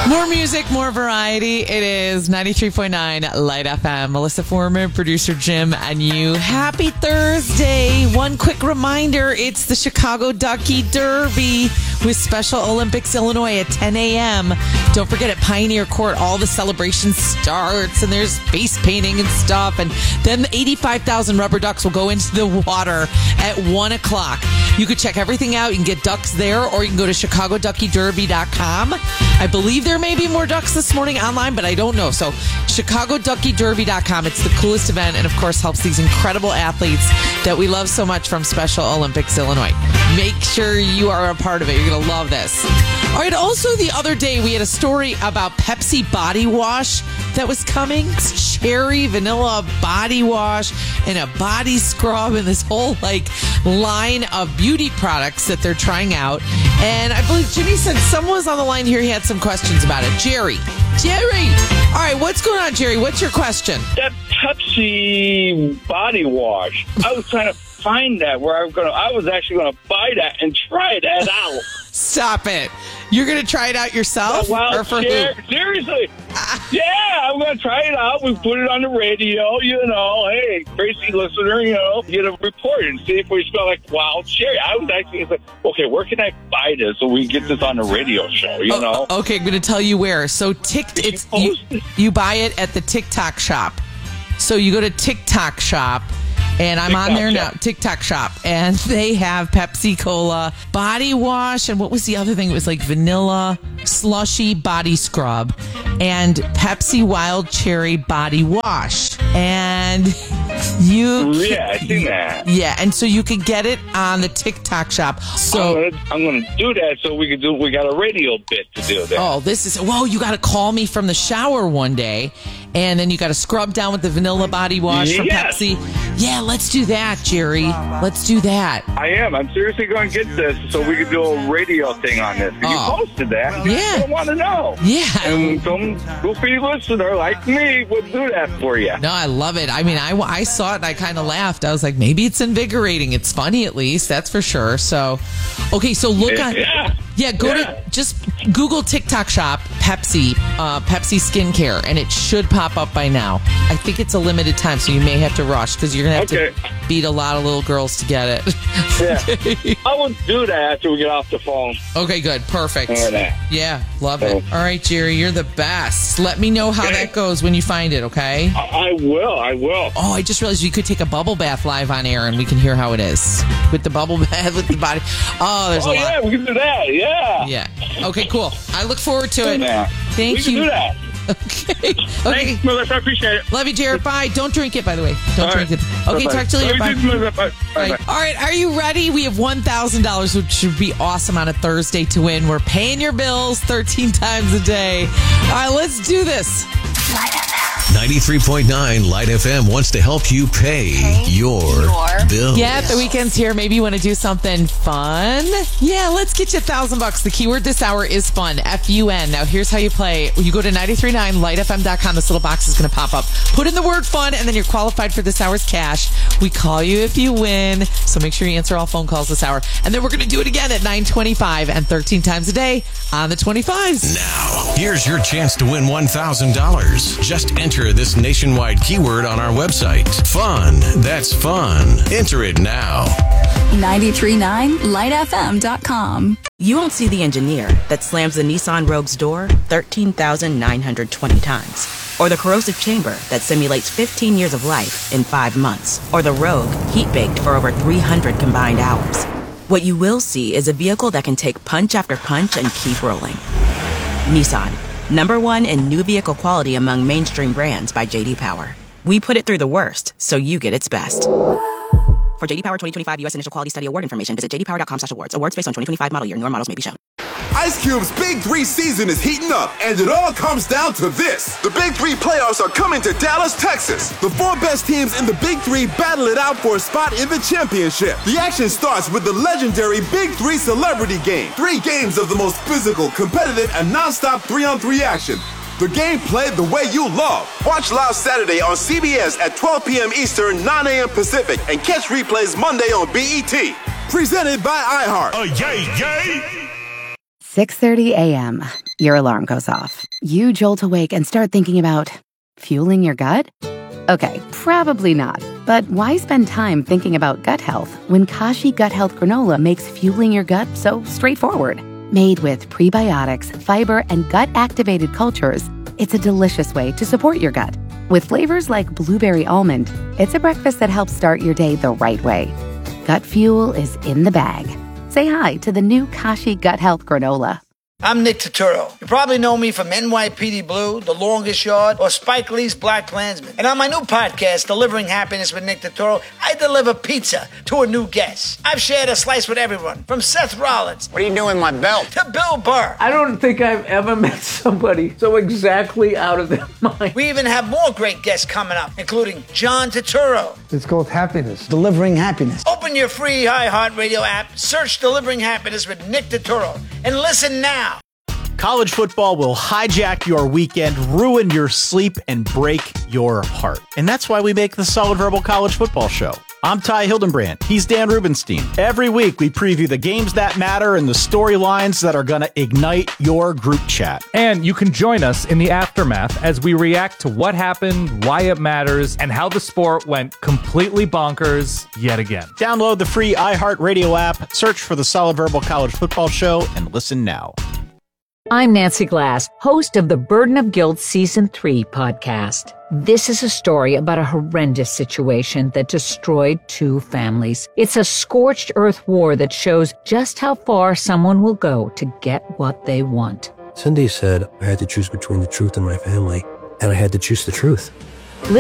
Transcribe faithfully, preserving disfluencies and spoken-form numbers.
More music, more variety. It is ninety-three point nine Light F M. Melissa Foreman, producer Jim, and you. Happy Thursday. One quick reminder, it's the Chicago Ducky Derby with Special Olympics Illinois at ten a.m. Don't forget at Pioneer Court, all the celebration starts, and there's face painting and stuff. And then the eighty-five thousand rubber ducks will go into the water at one o'clock. You could check everything out. You can get ducks there, or you can go to chicago ducky derby dot com. I believe there may be more ducks this morning online, but I don't know. So chicago ducky derby dot com. It's the coolest event, and of course helps these incredible athletes that we love so much from Special Olympics Illinois. Make sure you are a part of it. You're going to love this. All right, also the other day we had a story about Pepsi body wash that was coming. It's cherry vanilla body wash and a body scrub and this whole like line of beauty products that they're trying out. And I believe Jimmy said someone was on the line here. He had some questions about it. Jerry. Jerry. All right, what's going on, Jerry? What's your question? That Pepsi body wash. I was trying to find that where I was going to, I was actually going to buy that and try that out. Stop it. You're going to try it out yourself? Well, or for ser- who? Seriously. Yeah, I'm going to try it out. We put it on the radio, you know. Hey, crazy listener, you know, get a report and see if we smell like wild cherry. I was actually like, okay, where can I buy this so we can get this on the radio show, you oh, know? Okay, I'm going to tell you where. So Tik, it's you, you buy it at the TikTok shop. So you go to TikTok shop. And I'm TikTok on there now, shop. TikTok shop, and they have Pepsi Cola body wash, and what was the other thing? It was like vanilla slushy body scrub and Pepsi Wild Cherry body wash. And you... Yeah, I seen that. Yeah, and so you can get it on the TikTok shop. So I'm gonna, I'm gonna do that so we can do, we got a radio bit to do that. Oh, this is... Whoa, you got to call me from the shower one day, and then you got to scrub down with the vanilla body wash from yes. Pepsi. Yeah, let's do that, Jerry. Let's do that. I am. I'm seriously going to get this so we can do a radio thing on this. Oh. You posted that. Yeah. I want to know. Yeah. And some goofy listener like me would do that for you. No, I love it. I mean, I, I saw it and I kind of laughed. I was like, maybe it's invigorating. It's funny at least. That's for sure. So, okay, so look yeah. on... Yeah. Yeah, go yeah. to... Just Google TikTok shop Pepsi, uh, Pepsi skincare, and it should pop up by now. I think it's a limited time, so you may have to rush because you're going to have okay. to beat a lot of little girls to get it. Yeah. I will do that after we get off the phone. Okay, good. Perfect. Right. Yeah, love it. All right, Jerry, you're the best. Let me know how okay. that goes when you find it, okay? I, I will. I will. Oh, I just realized you could take a bubble bath live on air and we can hear how it is. With the bubble bath, with the body. Oh, there's oh, a lot. Oh, yeah, we can do that. Yeah. Yeah. Okay, cool. I look forward to it. Yeah. Thank we can you. do that. Okay. Okay. Thanks, Melissa. I appreciate it. Love you, Jared. Bye. Don't drink it, by the way. Don't All drink right. it. Okay, Bye-bye. talk to you later. Bye. Bye. Bye. Bye. Bye. All right, are you ready? We have one thousand dollars, which should be awesome on a Thursday to win. We're paying your bills thirteen times a day. All right, let's do this. ninety-three point nine Light F M wants to help you pay, pay your, your bills. Yeah, the weekend's here. Maybe you want to do something fun. Yeah, let's get you a thousand bucks. The keyword this hour is fun. F U N. Now, here's how you play. You go to ninety-three point nine light f m dot com. This little box is going to pop up. Put in the word fun, and then you're qualified for this hour's cash. We call you if you win. So make sure you answer all phone calls this hour. And then we're going to do it again at nine twenty-five and thirteen times a day on the twenty-fives. Now, here's your chance to win one thousand dollars. Just enter this nationwide keyword on our website. Fun. That's fun. Enter it now. ninety-three point nine light f m dot com. You won't see the engineer that slams the Nissan Rogue's door thirteen thousand nine hundred twenty times. Or the corrosive chamber that simulates fifteen years of life in five months. Or the Rogue heat-baked for over three hundred combined hours. What you will see is a vehicle that can take punch after punch and keep rolling. Nissan. Number one in new vehicle quality among mainstream brands by J D Power. We put it through the worst, so you get its best. For J D Power twenty twenty-five U S Initial Quality Study Award information, visit j d power dot com slash awards. Awards based on twenty twenty-five model year. Newer models may be shown. Ice Cube's Big Three season is heating up, and it all comes down to this. The Big Three playoffs are coming to Dallas, Texas. The four best teams in the Big Three battle it out for a spot in the championship. The action starts with the legendary Big Three Celebrity Game. Three games of the most physical, competitive, and non-stop three-on-three action. The game played the way you love. Watch live Saturday on C B S at twelve p.m. Eastern, nine a.m. Pacific, and catch replays Monday on B E T. Presented by iHeart. Oh, yay, yay! six thirty a.m., your alarm goes off. You jolt awake and start thinking about fueling your gut? Okay, probably not. But why spend time thinking about gut health when Kashi Gut Health Granola makes fueling your gut so straightforward? Made with prebiotics, fiber, and gut-activated cultures, it's a delicious way to support your gut. With flavors like blueberry almond, it's a breakfast that helps start your day the right way. Gut fuel is in the bag. Say hi to the new Kashi Gut Health Granola. I'm Nick Turturro. You probably know me from N Y P D Blue, The Longest Yard, or Spike Lee's Black Klansman. And on my new podcast, Delivering Happiness with Nick Turturro, I deliver pizza to a new guest. I've shared a slice with everyone, from Seth Rollins. What are you doing with my belt? To Bill Burr. I don't think I've ever met somebody so exactly out of their mind. We even have more great guests coming up, including John Turturro. It's called Happiness. Delivering Happiness. Open your free iHeartRadio app, search Delivering Happiness with Nick Turturro, and listen now. College football will hijack your weekend, ruin your sleep, and break your heart. And that's why we make the Solid Verbal College Football Show. I'm Ty Hildenbrand. He's Dan Rubenstein. Every week, we preview the games that matter and the storylines that are going to ignite your group chat. And you can join us in the aftermath as we react to what happened, why it matters, and how the sport went completely bonkers yet again. Download the free iHeartRadio app, search for the Solid Verbal College Football Show, and listen now. I'm Nancy Glass, host of the Burden of Guilt Season three podcast. This is a story about a horrendous situation that destroyed two families. It's a scorched earth war that shows just how far someone will go to get what they want. Cindy said I had to choose between the truth and my family, and I had to choose the truth.